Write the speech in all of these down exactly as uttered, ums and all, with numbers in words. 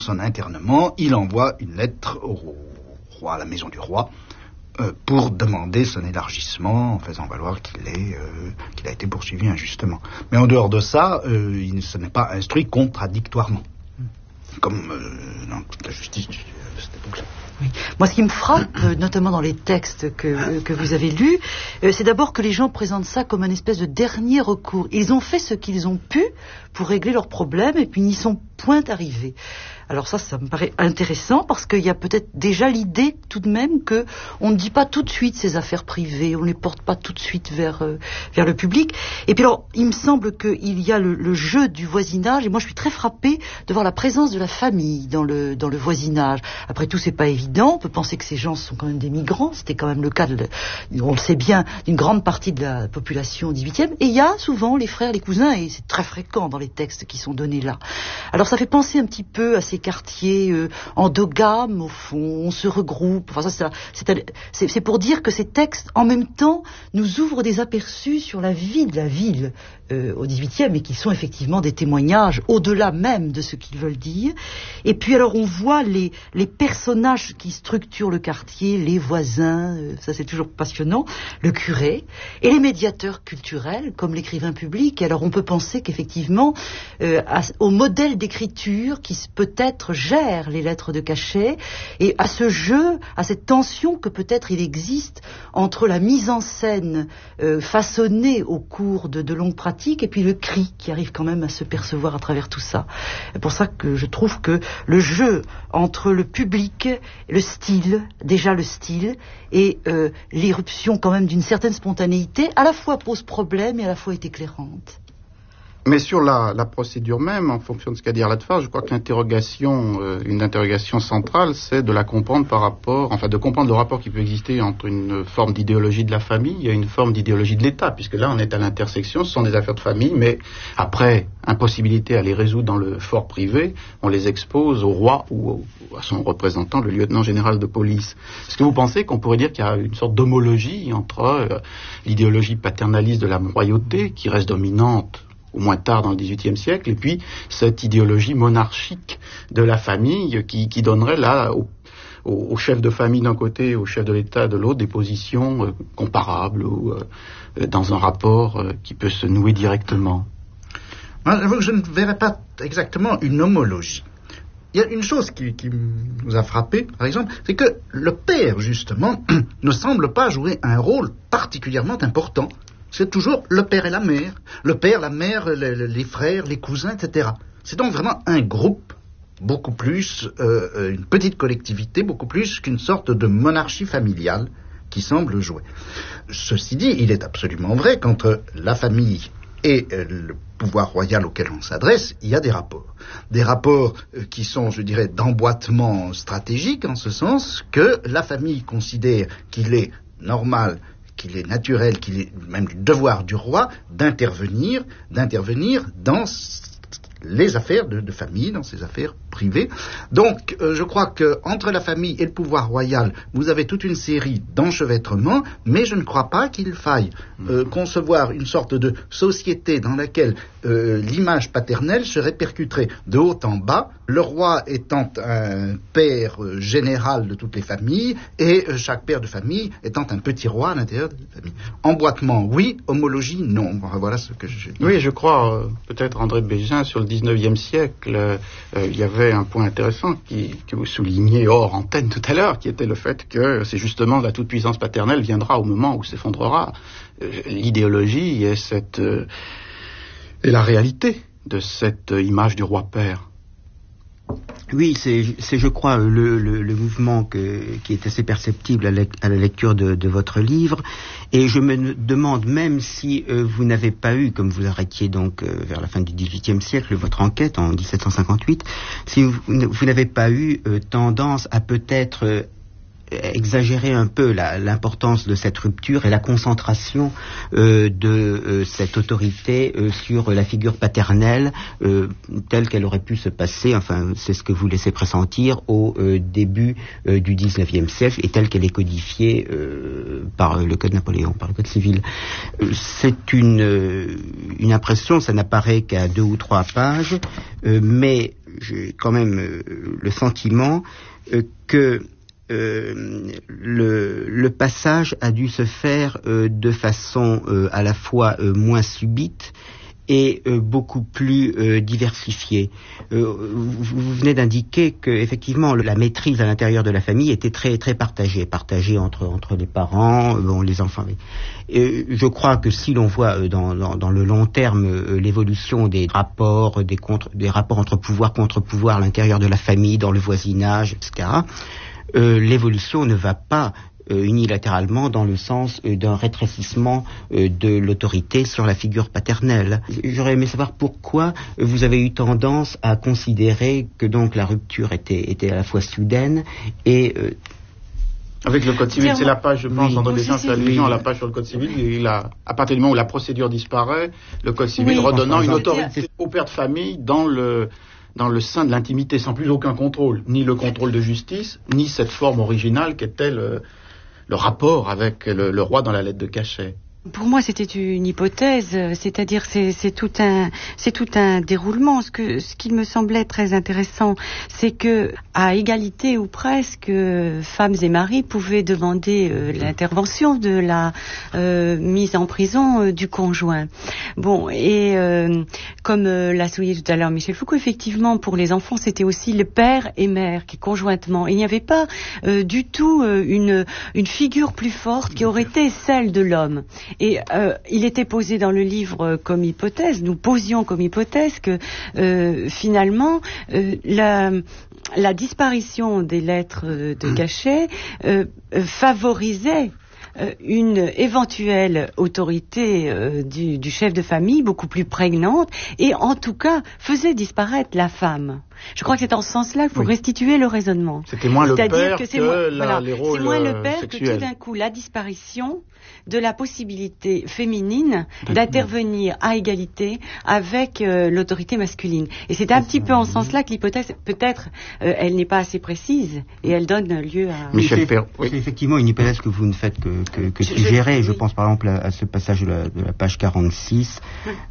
son internement, il envoie une lettre au roi, à la maison du roi, euh, pour demander son élargissement, en faisant valoir qu'il est, euh, qu'il a été poursuivi injustement. Mais en dehors de ça, euh, il, ce n'est pas instruit contradictoirement, comme euh, dans toute la justice de cette époque-là. Oui. Moi, ce qui me frappe, notamment dans les textes que, que vous avez lus, euh, c'est d'abord que les gens présentent ça comme un espèce de dernier recours. Ils ont fait ce qu'ils ont pu pour régler leurs problèmes et puis ils n'y sont point arrivés. Alors ça, ça me paraît intéressant parce qu'il y a peut-être déjà l'idée tout de même que on ne dit pas tout de suite ces affaires privées, on ne les porte pas tout de suite vers, euh, vers le public. Et puis alors, il me semble qu'il y a le, le jeu du voisinage et moi je suis très frappée de voir la présence de la famille dans le, dans le voisinage. Après tout, c'est pas évident, on peut penser que ces gens sont quand même des migrants, c'était quand même le cas, de, on le sait bien, d'une grande partie de la population dix-huitième. Et il y a souvent les frères, les cousins, et c'est très fréquent dans les textes qui sont donnés là. Alors ça fait penser un petit peu à ces quartiers euh, endogames, au fond, on se regroupe. Enfin, ça, c'est, c'est, c'est pour dire que ces textes, en même temps, nous ouvrent des aperçus sur la vie de la ville euh, au dix-huitième et qui sont effectivement des témoignages au-delà même de ce qu'ils veulent dire. Et puis alors, on voit les, les personnages qui structurent le quartier, les voisins, euh, ça c'est toujours passionnant, le curé, et les médiateurs culturels, comme l'écrivain public. Alors, on peut penser qu'effectivement, euh, à, au modèle d'écriture qui peut-être gère les lettres de cachet et à ce jeu, à cette tension que peut-être il existe entre la mise en scène euh, façonnée au cours de, de longues pratiques et puis le cri qui arrive quand même à se percevoir à travers tout ça. C'est pour ça que je trouve que le jeu entre le public, le style, déjà le style, et euh, l'irruption quand même d'une certaine spontanéité, à la fois pose problème et à la fois est éclairante. Mais sur la, la procédure même, en fonction de ce qu'a dit Ladefar, je crois que l'interrogation, euh, une interrogation centrale, c'est de la comprendre par rapport, enfin de comprendre le rapport qui peut exister entre une forme d'idéologie de la famille et une forme d'idéologie de l'État, puisque là on est à l'intersection, ce sont des affaires de famille, mais après impossibilité à les résoudre dans le fort privé, on les expose au roi ou au, à son représentant, le lieutenant général de police. Est-ce que vous pensez qu'on pourrait dire qu'il y a une sorte d'homologie entre euh, l'idéologie paternaliste de la royauté, qui reste dominante au moins tard dans le dix-huitième siècle, et puis cette idéologie monarchique de la famille qui, qui donnerait là au, au, au chef de famille d'un côté, au chef de l'État de l'autre, des positions euh, comparables ou euh, dans un rapport euh, qui peut se nouer directement. Moi, j'avoue que je ne verrais pas exactement une homologie. Il y a une chose qui, qui nous a frappé, par exemple, c'est que le père, justement, ne semble pas jouer un rôle particulièrement important. C'est toujours le père et la mère, le père, la mère, les, les frères, les cousins, et cetera. C'est donc vraiment un groupe, beaucoup plus, euh, une petite collectivité, beaucoup plus qu'une sorte de monarchie familiale qui semble jouer. Ceci dit, il est absolument vrai qu'entre la famille et euh, le pouvoir royal auquel on s'adresse, il y a des rapports. Des rapports euh, qui sont, je dirais, d'emboîtement stratégique, en ce sens que la famille considère qu'il est normal, qu'il est naturel, qu'il est même du devoir du roi d'intervenir, d'intervenir dans les affaires de, de famille, dans ses affaires privées. Donc, euh, je crois que entre la famille et le pouvoir royal, vous avez toute une série d'enchevêtrements, mais je ne crois pas qu'il faille euh, concevoir une sorte de société dans laquelle euh, l'image paternelle se répercuterait de haut en bas, le roi étant un père euh, général de toutes les familles, et euh, chaque père de famille étant un petit roi à l'intérieur de la famille. Emboîtement, oui. Homologie, non. Voilà ce que je dis. Oui, je crois, euh, peut-être André Bégin, sur le dix-neuvième siècle, euh, il y avait un point intéressant qui, que vous soulignez hors antenne tout à l'heure, qui était le fait que c'est justement la toute-puissance paternelle viendra au moment où s'effondrera euh, l'idéologie et, cette, euh, et la réalité de cette euh, image du roi-père. Oui, c'est, c'est je crois, le, le, le mouvement que, qui est assez perceptible à la, à la lecture de, de votre livre. Et je me demande même si euh, vous n'avez pas eu, comme vous arrêtiez donc euh, vers la fin du dix-huitième siècle, votre enquête en dix-sept cent cinquante-huit, si vous, vous n'avez pas eu euh, tendance à peut-être euh, exagérer un peu la, l'importance de cette rupture et la concentration euh, de euh, cette autorité euh, sur la figure paternelle euh, telle qu'elle aurait pu se passer, enfin c'est ce que vous laissez pressentir au euh, début euh, du dix-neuvième siècle et telle qu'elle est codifiée euh, par le Code Napoléon, par le Code civil. Euh, c'est une, euh, une impression, ça n'apparaît qu'à deux ou trois pages, euh, mais j'ai quand même euh, le sentiment euh, que Euh, le, le passage a dû se faire euh, de façon euh, à la fois euh, moins subite et euh, beaucoup plus euh, diversifiée. Euh, vous, vous venez d'indiquer que effectivement la maîtrise à l'intérieur de la famille était très très partagée, partagée entre entre les parents, euh, bon les enfants. Et je crois que si l'on voit euh, dans, dans dans le long terme euh, l'évolution des rapports, des contre, des rapports entre pouvoir contre pouvoir à l'intérieur de la famille, dans le voisinage, et cetera. Euh, l'évolution ne va pas euh, unilatéralement dans le sens euh, d'un rétrécissement euh, de l'autorité sur la figure paternelle. J'aurais aimé savoir pourquoi vous avez eu tendance à considérer que donc la rupture était, était à la fois soudaine et... Euh, Avec le Code civil, c'est la page, je pense, oui. André Descamps fait allusion oui. à la page sur le Code civil. Il a, à partir du moment où la procédure disparaît, le Code civil oui. redonnant une autorité au père de famille dans le... dans le sein de l'intimité, sans plus aucun contrôle, ni le contrôle de justice, ni cette forme originale qu'était le, le rapport avec le, le roi dans la lettre de cachet. Pour moi, c'était une hypothèse, c'est-à-dire c'est, c'est tout un, c'est tout un déroulement. Ce que, ce qui me semblait très intéressant, c'est que, à égalité ou presque, femmes et maris pouvaient demander euh, l'intervention de la euh, mise en prison euh, du conjoint. Bon, et euh, comme euh, l'a souligné tout à l'heure Michel Foucault, effectivement, pour les enfants, c'était aussi le père et mère qui conjointement. Il n'y avait pas euh, du tout euh, une, une figure plus forte qui aurait été celle de l'homme. Et euh, il était posé dans le livre comme hypothèse, nous posions comme hypothèse que euh, finalement euh, la, la disparition des lettres de cachet euh, favorisait une éventuelle autorité euh, du, du chef de famille beaucoup plus prégnante et en tout cas faisait disparaître la femme. Je crois que c'est en ce sens-là qu'il faut oui. restituer le raisonnement. C'était moins le C'est-à-dire père que, c'est que moins, la, voilà, les rôles c'est moins le père sexuels. Que tout d'un coup la disparition de la possibilité féminine d'intervenir à égalité avec euh, l'autorité masculine. Et c'est un petit peu en ce sens-là que l'hypothèse, peut-être, euh, elle n'est pas assez précise et elle donne lieu à... Michel c'est, Père, oui. c'est effectivement une hypothèse que vous ne faites que, que, que je, suggérer. Je, je, je oui. pense par exemple à, à ce passage de la, de la page quarante-six.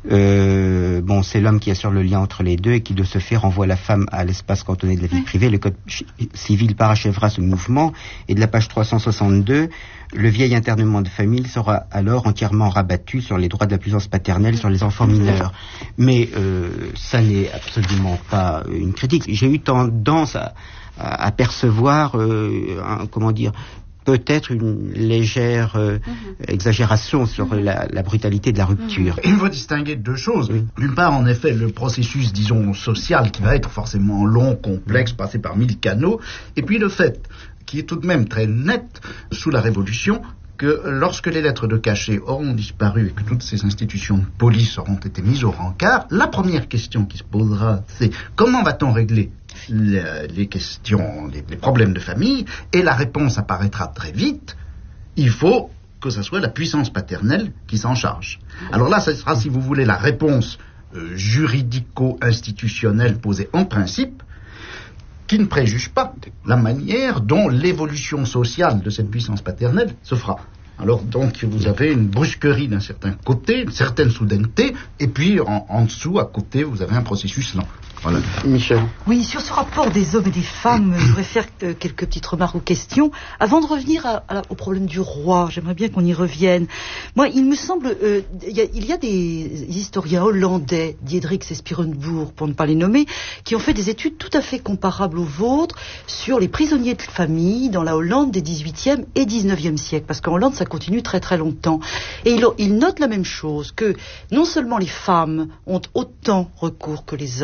Euh, bon, c'est l'homme qui assure le lien entre les deux et qui de ce fait renvoie la femme à l'espace cantonné de la vie oui. privée. Le Code civil parachèvera ce mouvement. Et de la page trois cent soixante-deux, le vieil internement de famille sera alors entièrement rabattu sur les droits de la puissance paternelle sur les enfants mineurs. Mais euh, ça n'est absolument pas une critique. J'ai eu tendance à, à, à percevoir, euh, un, comment dire, peut-être une légère euh, mm-hmm. exagération sur mm-hmm. la, la brutalité de la rupture. Il faut distinguer deux choses. Oui. D'une part, en effet, le processus, disons, social, qui va être forcément long, complexe, passé par mille canaux, et puis le fait, qui est tout de même très net, sous la Révolution, que lorsque les lettres de cachet auront disparu et que toutes ces institutions de police auront été mises au rencard, la première question qui se posera, c'est comment va-t-on régler les, les questions, les, les problèmes de famille? Et la réponse apparaîtra très vite. Il faut que ce soit la puissance paternelle qui s'en charge. Alors là, ce sera, si vous voulez, la réponse euh, juridico-institutionnelle posée en principe, qui ne préjuge pas la manière dont l'évolution sociale de cette puissance paternelle se fera. Alors donc vous avez une brusquerie d'un certain côté, une certaine soudaineté, et puis en, en dessous, à côté, vous avez un processus lent. Voilà. Michel. Oui, sur ce rapport des hommes et des femmes, je voudrais faire euh, quelques petites remarques aux questions. Avant de revenir à, à, au problème du roi, j'aimerais bien qu'on y revienne. Moi, il me semble, euh, il, y a, il y a des historiens hollandais, Diedericks et Spirenbourg, pour ne pas les nommer, qui ont fait des études tout à fait comparables aux vôtres sur les prisonniers de famille dans la Hollande des dix-huitième et dix-neuvième siècles, parce qu'en Hollande, ça continue très très longtemps. Et ils, ils notent la même chose, que non seulement les femmes ont autant recours que les hommes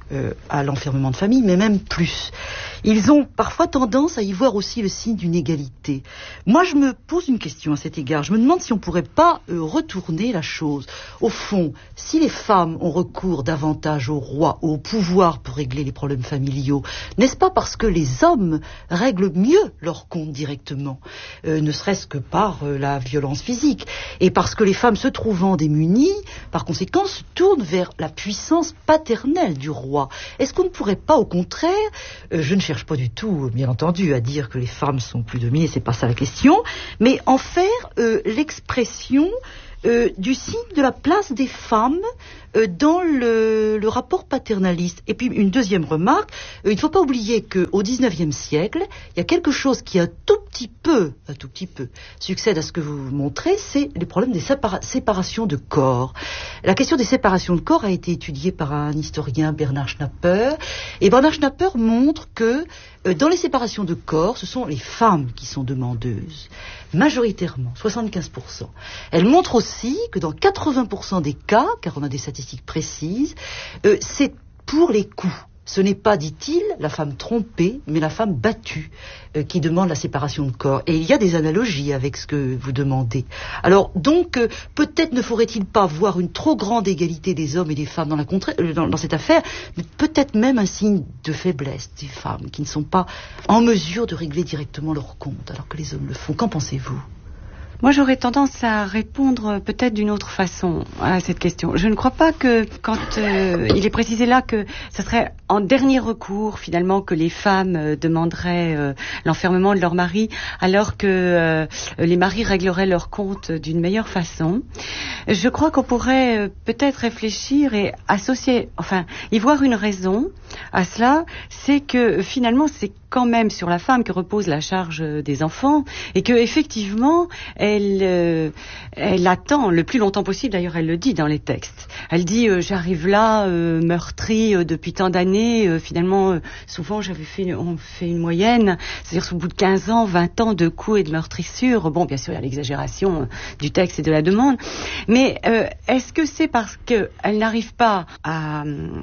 euh, à l'enfermement de famille, mais même plus. Ils ont parfois tendance à y voir aussi le signe d'une égalité. Moi, je me pose une question à cet égard. Je me demande si on ne pourrait pas euh, retourner la chose. Au fond, si les femmes ont recours davantage au roi, au pouvoir pour régler les problèmes familiaux, n'est-ce pas parce que les hommes règlent mieux leur compte directement, euh, ne serait-ce que par euh, la violence physique, et parce que les femmes se trouvant démunies, par conséquent, se tournent vers la puissance paternelle du roi. Est-ce qu'on ne pourrait pas, au contraire, euh, je ne cherche pas du tout, bien entendu, à dire que les femmes sont plus dominées, c'est pas ça la question, mais en faire euh, l'expression euh, du signe de la place des femmes euh, dans le, le rapport paternaliste. Et puis une deuxième remarque, euh, il ne faut pas oublier qu'au dix-neuvième siècle, il y a quelque chose qui un tout petit peu, un tout petit peu, succède à ce que vous montrez, c'est les problèmes des sépara- séparations de corps. La question des séparations de corps a été étudiée par un historien, Bernard Schnapper, et Bernard Schnapper montre que euh, dans les séparations de corps, ce sont les femmes qui sont demandeuses, majoritairement, soixante-quinze pour cent. Elle montre aussi que dans quatre-vingts pour cent des cas, car on a des statistiques précises, euh, c'est pour les coups. Ce n'est pas, dit-il, la femme trompée, mais la femme battue euh, qui demande la séparation de corps. Et il y a des analogies avec ce que vous demandez. Alors, donc, euh, peut-être ne faudrait-il pas voir une trop grande égalité des hommes et des femmes dans, la contra- euh, dans, dans cette affaire, mais peut-être même un signe de faiblesse des femmes qui ne sont pas en mesure de régler directement leur compte, alors que les hommes le font. Qu'en pensez-vous ? Moi, j'aurais tendance à répondre peut-être d'une autre façon à cette question. Je ne crois pas que, quand euh, il est précisé là que ce serait en dernier recours, finalement, que les femmes euh, demanderaient euh, l'enfermement de leur mari, alors que euh, les maris régleraient leur compte d'une meilleure façon. Je crois qu'on pourrait euh, peut-être réfléchir et associer, enfin, y voir une raison à cela, c'est que finalement, c'est quand même sur la femme que repose la charge des enfants, et que effectivement elle euh, elle attend le plus longtemps possible. D'ailleurs, elle le dit dans les textes. Elle dit euh, j'arrive là euh, meurtrie euh, depuis tant d'années. Euh, finalement, euh, souvent j'avais fait on fait une moyenne, c'est-à-dire au bout de quinze ans, vingt ans de coups et de meurtrissures. Bon, bien sûr, il y a l'exagération euh, du texte et de la demande, mais euh, est-ce que c'est parce que elle n'arrive pas à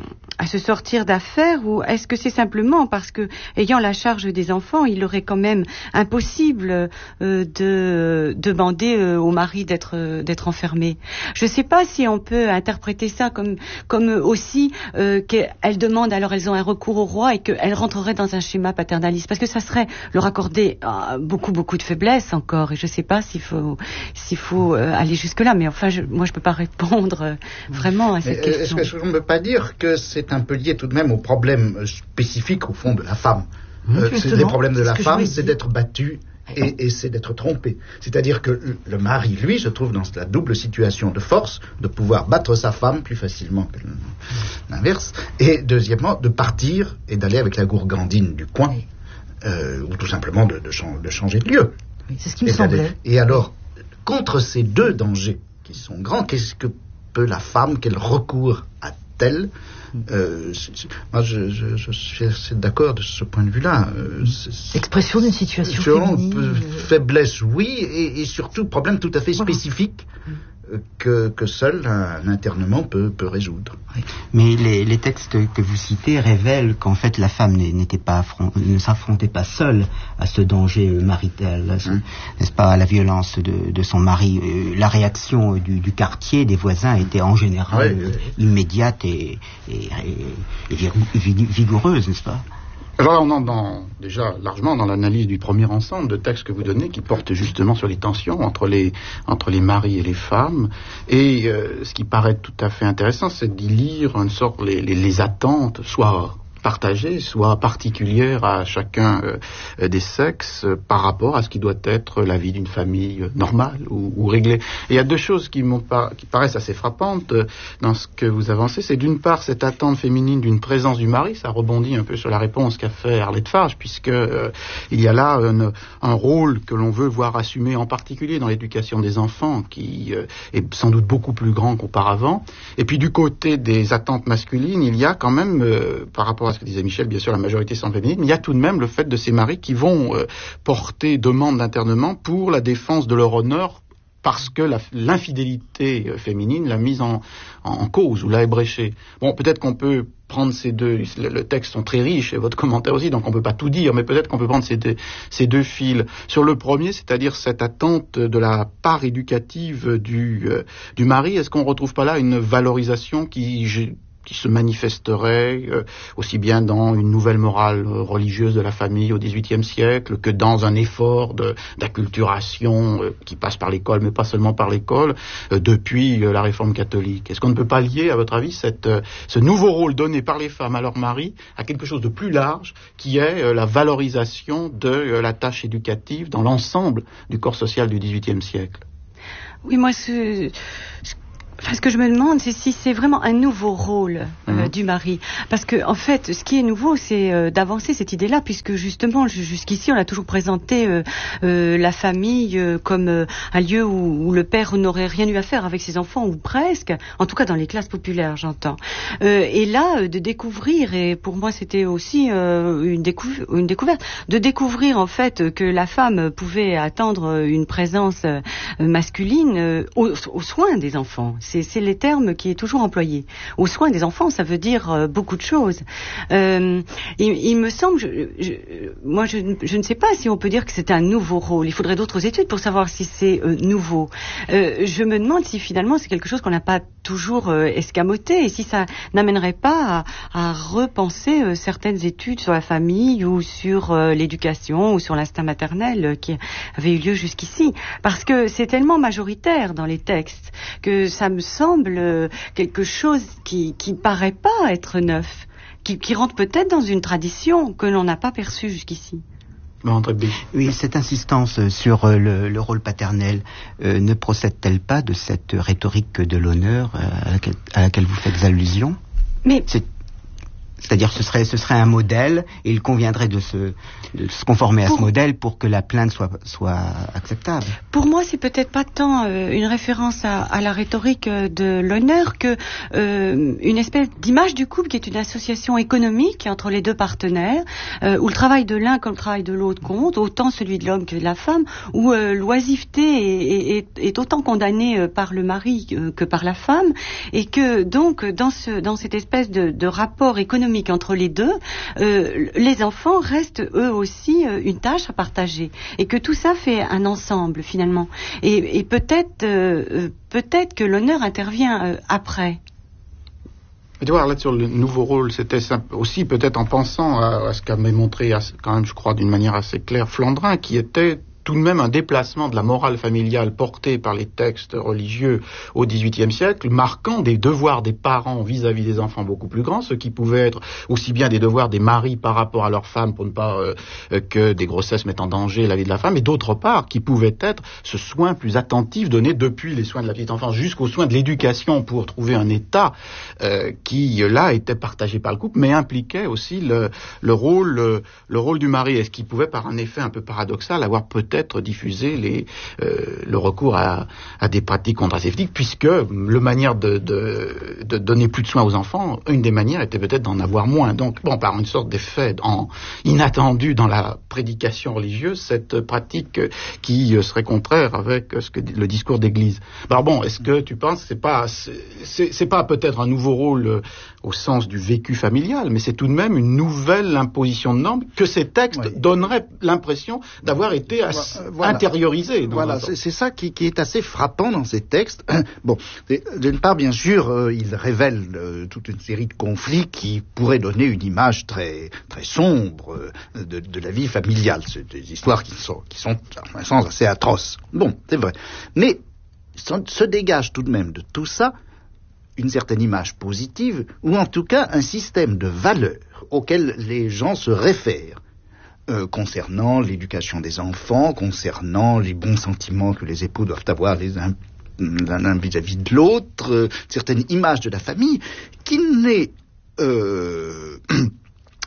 à se sortir d'affaires, ou est-ce que c'est simplement parce que, ayant la charge des enfants, il aurait quand même impossible euh, de demander euh, au mari d'être euh, d'être enfermé. Je ne sais pas si on peut interpréter ça comme comme aussi euh, qu'elles demandent, alors elles ont un recours au roi et qu'elles rentreraient dans un schéma paternaliste, parce que ça serait leur accorder euh, beaucoup beaucoup de faiblesse encore, et je ne sais pas s'il faut s'il faut euh, aller jusque là, mais enfin je, moi je peux pas répondre euh, vraiment à cette Mais, question. Est-ce que je ne peux pas dire que c'est un peu lié tout de même au problème spécifique au fond de la femme? Euh, c'est des problèmes de la femme, c'est d'être battue et, et c'est d'être trompée. C'est-à-dire que le mari, lui, se trouve dans la double situation de force, de pouvoir battre sa femme plus facilement que l'inverse, et deuxièmement, de partir et d'aller avec la gourgandine du coin, euh, ou tout simplement de, de, chan- de changer de lieu. Oui, c'est ce qui me et semblait. Et alors, contre ces deux dangers qui sont grands, qu'est-ce que peut la femme, quel recours a-t-elle? Euh, c'est, c'est, moi, je, je, je suis assez d'accord de ce point de vue-là. Euh, c'est, Expression d'une situation Selon, féminine. euh, faiblesse, oui, et, et surtout problème tout à fait spécifique euh, que, que seul un internement peut, peut résoudre. Oui. Mais les, les textes que vous citez révèlent qu'en fait la femme n'était pas affron- ne s'affrontait pas seule à ce danger marital, à ce, mmh. n'est-ce pas, à la violence de, de son mari. Euh, la réaction du, du quartier, des voisins, était en général oui, euh, oui. immédiate et, et, et, et vigoureuse, n'est-ce pas? Alors là, on entre dans, déjà largement dans l'analyse du premier ensemble de textes que vous donnez, qui porte justement sur les tensions entre les, entre les maris et les femmes. Et euh, ce qui paraît tout à fait intéressant, c'est d'y lire une sorte les, les, les attentes, soit partagées, soit particulières à chacun euh, des sexes euh, par rapport à ce qui doit être la vie d'une famille euh, normale ou, ou réglée. Et il y a deux choses qui, m'ont par, qui paraissent assez frappantes euh, dans ce que vous avancez. C'est d'une part cette attente féminine d'une présence du mari. Ça rebondit un peu sur la réponse qu'a fait Arlette Farge, puisque euh, il y a là un, un rôle que l'on veut voir assumé, en particulier dans l'éducation des enfants, qui euh, est sans doute beaucoup plus grand qu'auparavant. Et puis du côté des attentes masculines, il y a quand même, euh, par rapport à ce que disait Michel, bien sûr, la majorité sont féminines, mais il y a tout de même le fait de ces maris qui vont euh, porter demande d'internement pour la défense de leur honneur parce que la, l'infidélité féminine l'a mise en, en cause ou l'a ébréchée. Bon, peut-être qu'on peut prendre ces deux, le, le texte sont très riches et votre commentaire aussi, donc on peut pas tout dire, mais peut-être qu'on peut prendre ces deux, ces deux fils. Sur le premier, c'est-à-dire cette attente de la part éducative du, euh, du mari, est-ce qu'on retrouve pas là une valorisation qui... Je, qui se manifesterait euh, aussi bien dans une nouvelle morale euh, religieuse de la famille au dix-huitième siècle que dans un effort de, d'acculturation euh, qui passe par l'école, mais pas seulement par l'école, euh, depuis euh, la réforme catholique. Est-ce qu'on ne peut pas lier, à votre avis, cette, euh, ce nouveau rôle donné par les femmes à leur mari à quelque chose de plus large, qui est euh, la valorisation de euh, la tâche éducative dans l'ensemble du corps social du dix-huitième siècle? Oui, moi, ce... Enfin, ce que je me demande, c'est si c'est vraiment un nouveau rôle euh, mmh. du mari. Parce que, en fait, ce qui est nouveau, c'est euh, d'avancer cette idée-là, puisque justement, jusqu'ici, on a toujours présenté euh, euh, la famille euh, comme euh, un lieu où, où le père n'aurait rien eu à faire avec ses enfants, ou presque, en tout cas dans les classes populaires, j'entends. Euh, et là, euh, de découvrir, et pour moi, c'était aussi euh, une, décou- une découverte, de découvrir, en fait, que la femme pouvait attendre une présence euh, masculine euh, aux, aux soins des enfants. C'est, c'est les termes qui est toujours employé. Aux soins des enfants, ça veut dire euh, beaucoup de choses. Euh, il, il me semble, je, je, moi je, je ne sais pas si on peut dire que c'est un nouveau rôle. Il faudrait d'autres études pour savoir si c'est euh, nouveau. Euh, je me demande si finalement c'est quelque chose qu'on n'a pas toujours euh, escamoté et si ça n'amènerait pas à, à repenser euh, certaines études sur la famille ou sur euh, l'éducation ou sur l'instinct maternel euh, qui avait eu lieu jusqu'ici. Parce que c'est tellement majoritaire dans les textes que ça me semble quelque chose qui qui paraît pas être neuf, qui, qui rentre peut-être dans une tradition que l'on n'a pas perçue jusqu'ici. Oui, cette insistance sur le, le rôle paternel euh, ne procède-t-elle pas de cette rhétorique de l'honneur euh, à, laquelle, à laquelle vous faites allusion? Mais c'est, C'est-à-dire ce serait, ce serait un modèle et il conviendrait de se, de se conformer à pour, ce modèle pour que la plainte soit, soit acceptable. Pour moi, c'est peut-être pas tant euh, une référence à, à la rhétorique de l'honneur que euh, une espèce d'image du couple qui est une association économique entre les deux partenaires, euh, où le travail de l'un comme le travail de l'autre compte, autant celui de l'homme que de la femme, où euh, l'oisiveté est, est, est autant condamnée euh, par le mari euh, que par la femme, et que donc dans, ce, dans cette espèce de, de rapport économique entre les deux, euh, les enfants restent eux aussi euh, une tâche à partager, et que tout ça fait un ensemble finalement. Et, et peut-être, euh, peut-être que l'honneur intervient euh, après. Mais tu vois, là sur le nouveau rôle, c'était aussi peut-être en pensant à, à ce qu'a montré quand même, je crois, d'une manière assez claire, Flandrin, qui était tout de même un déplacement de la morale familiale portée par les textes religieux au dix-huitième siècle, marquant des devoirs des parents vis-à-vis des enfants beaucoup plus grands, ce qui pouvait être aussi bien des devoirs des maris par rapport à leurs femmes pour ne pas euh, que des grossesses mettent en danger la vie de la femme, et d'autre part, qui pouvait être ce soin plus attentif donné depuis les soins de la petite enfance jusqu'aux soins de l'éducation pour trouver un état euh, qui, là, était partagé par le couple, mais impliquait aussi le, le, rôle, le, le rôle du mari, et ce qui pouvait, par un effet un peu paradoxal, avoir peut-être peut-être diffuser les, euh, le recours à, à des pratiques contraceptives, puisque le manière de, de, de donner plus de soins aux enfants, une des manières était peut-être d'en avoir moins. Donc, bon, par une sorte d'effet en, inattendu dans la prédication religieuse, cette pratique qui serait contraire avec ce que le discours d'Église. Alors bon, est-ce que tu penses que c'est pas, c'est, c'est pas peut-être un nouveau rôle au sens du vécu familial, mais c'est tout de même une nouvelle imposition de normes que ces textes oui. donneraient l'impression d'avoir été assez voilà. intériorisé. Voilà, c'est, c'est ça qui, qui est assez frappant dans ces textes. Bon, d'une part, bien sûr, euh, ils révèlent euh, toute une série de conflits qui pourraient donner une image très très sombre euh, de, de la vie familiale. C'est des histoires qui sont qui sont à un sens assez atroces. Bon, c'est vrai, mais se dégage tout de même de tout ça une certaine image positive, ou en tout cas un système de valeurs auquel les gens se réfèrent. Euh, concernant l'éducation des enfants, concernant les bons sentiments que les époux doivent avoir les uns l'un vis-à-vis de l'autre, euh, certaines images de la famille qui n'est euh,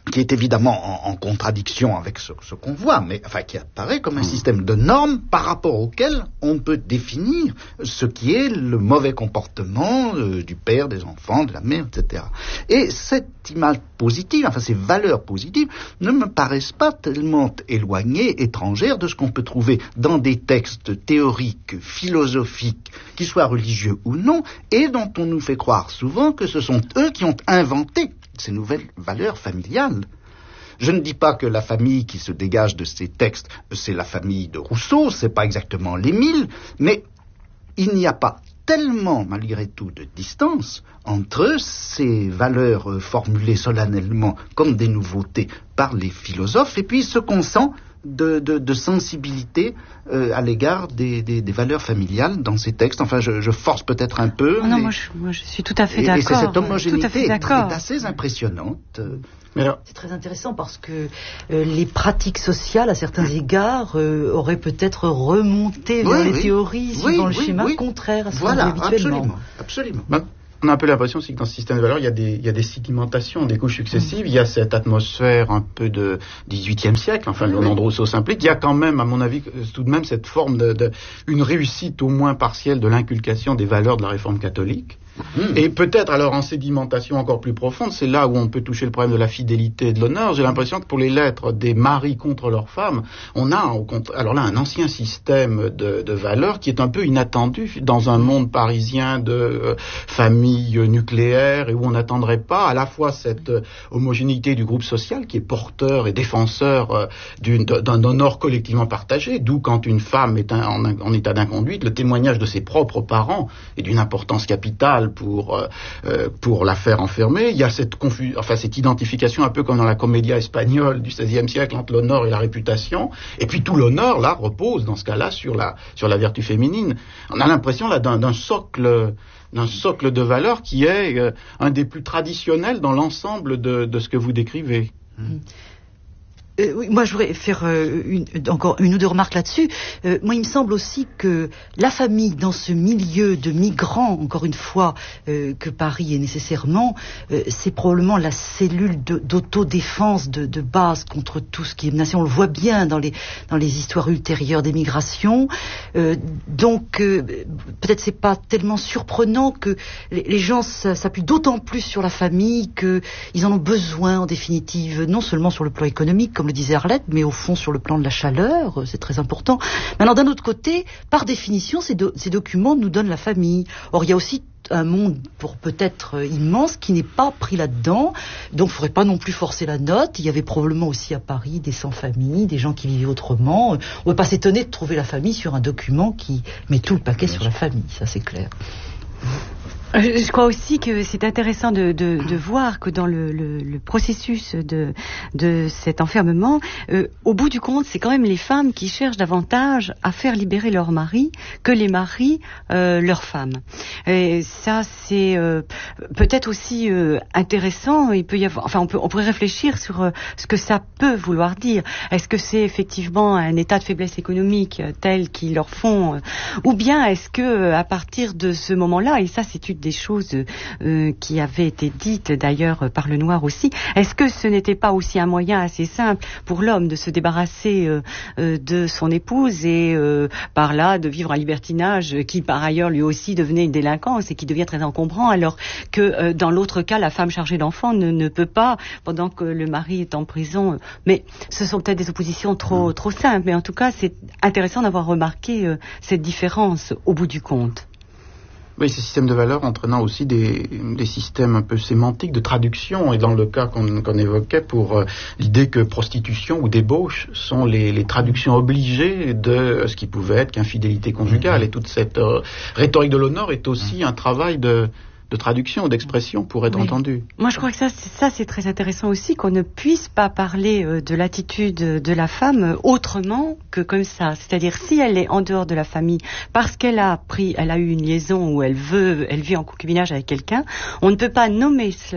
qui est évidemment en, en contradiction avec ce, ce qu'on voit, mais enfin qui apparaît comme un système de normes par rapport auquel on peut définir ce qui est le mauvais comportement euh, du père, des enfants, de la mère, et cetera. Et cette image positive, enfin ces valeurs positives, ne me paraissent pas tellement éloignées, étrangères de ce qu'on peut trouver dans des textes théoriques, philosophiques, qu'ils soient religieux ou non, et dont on nous fait croire souvent que ce sont eux qui ont inventé ces nouvelles valeurs familiales. Je ne dis pas que la famille qui se dégage de ces textes, c'est la famille de Rousseau, c'est pas exactement l'Émile, mais il n'y a pas tellement, malgré tout, de distance entre ces valeurs euh, formulées solennellement comme des nouveautés par les philosophes et puis ce qu'on sent de, de, de sensibilité euh, à l'égard des, des, des valeurs familiales dans ces textes. Enfin, je, je force peut-être un peu. Non, mais... moi, je, moi je suis tout à fait et, d'accord. Et c'est cette homogénéité est, est assez impressionnante. Mais alors, c'est très intéressant parce que euh, les pratiques sociales, à certains égards, euh, auraient peut-être remonté vers oui, les oui. théories suivant oui, le oui, schéma oui. contraire à ce voilà, qu'on dit habituellement. Absolument, absolument. Ben, on a un peu l'impression aussi que dans ce système de valeurs, il y a des, il y a des sédimentations, des couches successives. Il y a cette atmosphère un peu de dix-huitième siècle, enfin, le nom de Rousseau s'implique. Il y a quand même, à mon avis, tout de même cette forme de, de une réussite au moins partielle de l'inculcation des valeurs de la réforme catholique. Mmh. Et peut-être alors en sédimentation encore plus profonde, c'est là où on peut toucher le problème de la fidélité et de l'honneur. J'ai l'impression que pour les lettres des maris contre leurs femmes, on a au contraire, alors là un ancien système de, de valeurs qui est un peu inattendu dans un monde parisien de euh, famille nucléaire et où on n'attendrait pas à la fois cette euh, homogénéité du groupe social qui est porteur et défenseur euh, d'une, d'un honneur collectivement partagé, d'où quand une femme est un, en, en état d'inconduite, le témoignage de ses propres parents est d'une importance capitale pour euh, pour la faire enfermer. Il y a cette confu- enfin cette identification un peu comme dans la comédia espagnole du seizième siècle entre l'honneur et la réputation. Et puis tout l'honneur là repose dans ce cas-là sur la sur la vertu féminine. On a l'impression là d'un, d'un socle d'un socle de valeurs qui est euh, un des plus traditionnels dans l'ensemble de de ce que vous décrivez. Mmh. Euh, oui, moi je voudrais faire euh, une, encore une ou deux remarques là-dessus. Euh, moi il me semble aussi que la famille dans ce milieu de migrants, encore une fois, euh, que Paris est nécessairement, euh, c'est probablement la cellule de, d'autodéfense de, de base contre tout ce qui est menacé. On le voit bien dans les, dans les histoires ultérieures des migrations. Euh, donc euh, peut-être c'est pas tellement surprenant que les, les gens s'appuient d'autant plus sur la famille qu'ils en ont besoin en définitive, non seulement sur le plan économique, comme le disait Arlette, mais au fond sur le plan de la chaleur, c'est très important. Maintenant, d'un autre côté, par définition, ces, do- ces documents nous donnent la famille. Or, il y a aussi un monde pour peut-être immense qui n'est pas pris là-dedans, donc il ne faudrait pas non plus forcer la note. Il y avait probablement aussi à Paris des sans-famille, des gens qui vivaient autrement. On ne peut pas s'étonner de trouver la famille sur un document qui met tout le paquet sur la famille, ça c'est clair. Je crois aussi que c'est intéressant de, de, de voir que dans le, le, le processus de, de cet enfermement, euh, au bout du compte, c'est quand même les femmes qui cherchent davantage à faire libérer leurs maris que les maris euh, leurs femmes. Et ça, c'est euh, peut-être aussi euh, intéressant. Il peut y avoir, enfin, on peut, on pourrait réfléchir sur euh, ce que ça peut vouloir dire. Est-ce que c'est effectivement un état de faiblesse économique euh, tel qu'ils leur font, euh, ou bien est-ce que euh, à partir de ce moment-là, et ça, c'est une des choses euh, qui avaient été dites d'ailleurs par le Noir aussi. Est-ce que ce n'était pas aussi un moyen assez simple pour l'homme de se débarrasser euh, euh, de son épouse et euh, par là de vivre un libertinage qui par ailleurs lui aussi devenait une délinquance et qui devient très encombrant, alors que euh, dans l'autre cas la femme chargée d'enfants ne, ne peut pas pendant que le mari est en prison. Mais ce sont peut-être des oppositions trop, trop simples, mais en tout cas c'est intéressant d'avoir remarqué euh, cette différence au bout du compte. Oui, ces systèmes de valeurs entraînant aussi des, des systèmes un peu sémantiques de traduction, et dans le cas qu'on, qu'on évoquait pour euh, l'idée que prostitution ou débauche sont les, les traductions obligées de ce qui pouvait être qu'infidélité conjugale, et toute cette euh, rhétorique de l'honneur est aussi un travail de de traduction, d'expression pour être oui. entendu. Moi, je crois que ça, c'est, ça, c'est très intéressant aussi, qu'on ne puisse pas parler euh, de l'attitude de la femme euh, autrement que comme ça. C'est-à-dire, si elle est en dehors de la famille, parce qu'elle a pris, elle a eu une liaison où elle veut, elle vit en concubinage avec quelqu'un, on ne peut pas nommer cela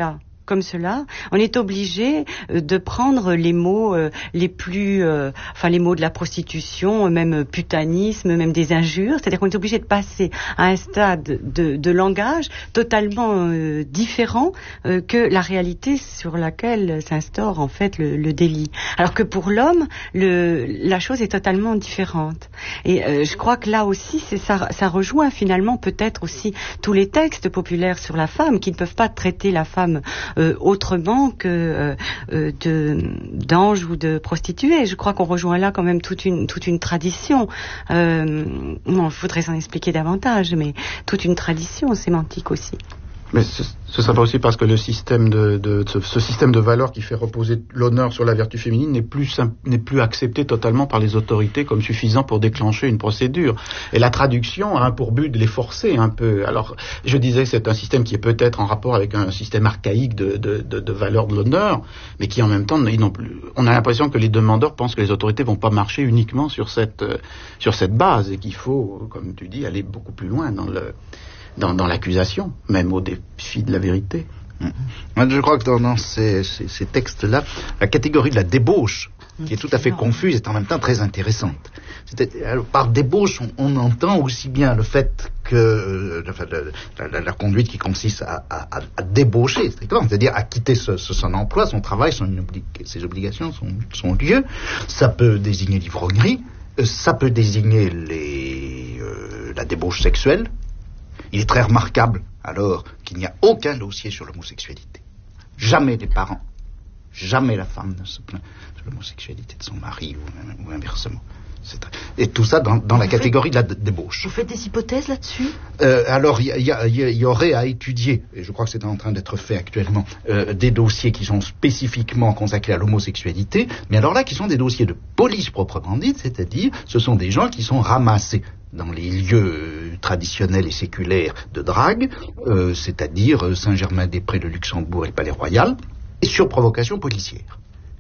comme cela, on est obligé euh, de prendre les mots euh, les plus, euh, enfin les mots de la prostitution, même putanisme, même des injures. C'est-à-dire qu'on est obligé de passer à un stade de, de langage totalement euh, différent euh, que la réalité sur laquelle s'instaure en fait le, le délit. Alors que pour l'homme, le, la chose est totalement différente. Et euh, je crois que là aussi, c'est ça, ça rejoint finalement peut-être aussi tous les textes populaires sur la femme qui ne peuvent pas traiter la femme euh, autrement que euh, euh, de, d'ange ou de prostituée. Je crois qu'on rejoint là quand même toute une, toute une tradition. Euh, bon, il faudrait s'en expliquer davantage, mais toute une tradition sémantique aussi. Mais ce, ce serait pas aussi parce que le système de, de, de ce, ce système de valeurs qui fait reposer l'honneur sur la vertu féminine n'est plus simple, n'est plus accepté totalement par les autorités comme suffisant pour déclencher une procédure. Et la traduction a un pour but de les forcer un peu. Alors, je disais que c'est un système qui est peut-être en rapport avec un système archaïque de, de, de, de valeurs de l'honneur, mais qui en même temps, ils n'ont plus, on a l'impression que les demandeurs pensent que les autorités vont pas marcher uniquement sur cette, euh, sur cette base et qu'il faut, comme tu dis, aller beaucoup plus loin dans le Dans, dans l'accusation, même au défi de la vérité. Mmh. Je crois que dans, dans ces, ces, ces textes-là, la catégorie de la débauche, qui est tout à fait confuse, est en même temps très intéressante. Alors, par débauche, on, on entend aussi bien le fait que euh, la, la, la conduite qui consiste à, à, à débaucher, c'est-à-dire à quitter ce, ce, son emploi, son travail, son obli- ses obligations, son, son lieu. Ça peut désigner l'ivrognerie, euh, ça peut désigner les, euh, la débauche sexuelle. Il est très remarquable, alors, qu'il n'y a aucun dossier sur l'homosexualité. Jamais les parents, jamais la femme ne se plaint de l'homosexualité de son mari ou, ou inversement. C'est très... Et tout ça dans, dans la faites, catégorie de la d- débauche. Vous faites des hypothèses là-dessus ? euh, Alors, il y, y, y, y aurait à étudier, et je crois que c'est en train d'être fait actuellement, euh, des dossiers qui sont spécifiquement consacrés à l'homosexualité, mais alors là, qui sont des dossiers de police proprement dite, c'est-à-dire, ce sont des gens qui sont ramassés dans les lieux euh, traditionnels et séculaires de drague, euh, c'est-à-dire euh, Saint-Germain-des-Prés, le Luxembourg et le Palais Royal, et sur provocation policière.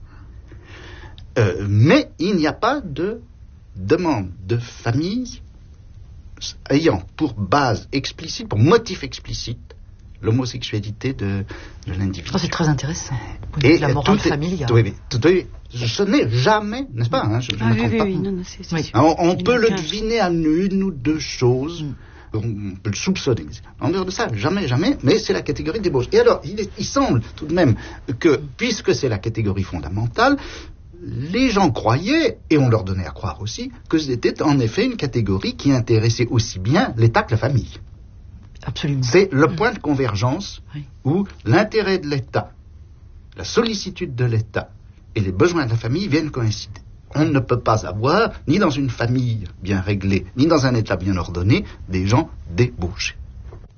Euh, mais il n'y a pas de demande de famille ayant pour base explicite, pour motif explicite, l'homosexualité de, de l'individu. Oh, c'est très intéressant. Et la morale tout est, familiale. Oui, oui, tout est, ce n'est jamais, n'est-ce pas, hein, je, je Ah ne oui, compte oui, pas. oui, non, non, c'est, c'est Oui. sûr. On, on Il peut n'y le a aucun- deviner à une ou deux choses. Mm. On peut le soupçonner. En dehors de ça, jamais, jamais, mais c'est la catégorie débauche. Et alors, il, est, il semble tout de même que, puisque c'est la catégorie fondamentale, les gens croyaient, et on leur donnait à croire aussi, que c'était en effet une catégorie qui intéressait aussi bien l'État que la famille. Absolument. C'est le point de convergence Oui. où l'intérêt de l'État, la sollicitude de l'État et les besoins de la famille viennent coïncider. On ne peut pas avoir, ni dans une famille bien réglée, ni dans un État bien ordonné, des gens débauchés.